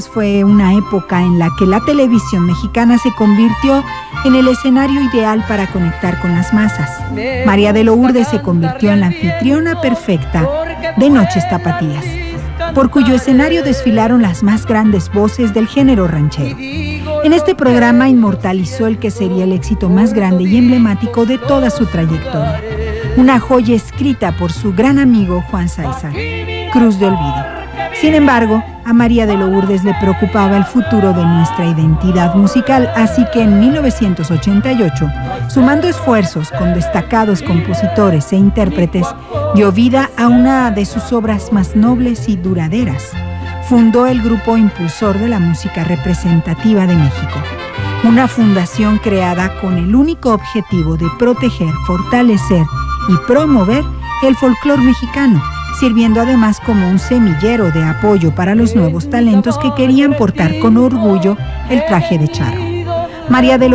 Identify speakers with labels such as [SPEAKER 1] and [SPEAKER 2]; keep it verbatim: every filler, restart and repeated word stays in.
[SPEAKER 1] Fue una época en la que la televisión mexicana se convirtió en el escenario ideal para conectar con las masas. María de Lourdes se convirtió en la anfitriona perfecta de Noches Tapatías, por cuyo escenario desfilaron las más grandes voces del género ranchero. En este programa inmortalizó el que sería el éxito más grande y emblemático de toda su trayectoria, una joya escrita por su gran amigo Juan César, Cruz de Olvido. Sin embargo, a María de Lourdes le preocupaba el futuro de nuestra identidad musical, así que en mil novecientos ochenta y ocho, sumando esfuerzos con destacados compositores e intérpretes, dio vida a una de sus obras más nobles y duraderas. Fundó el Grupo Impulsor de la Música Representativa de México, una fundación creada con el único objetivo de proteger, fortalecer y promover el folclore mexicano, sirviendo además como un semillero de apoyo para los nuevos talentos que querían portar con orgullo el traje de charro. María de